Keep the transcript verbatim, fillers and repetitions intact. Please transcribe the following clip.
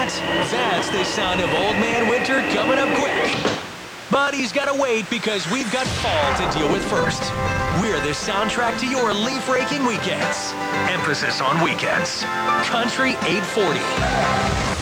that? That's the sound of Old Man Winter coming up quick. But he's got to wait because we've got fall to deal with first. We're the soundtrack to your leaf-raking weekends. Emphasis on weekends. Country eight forty.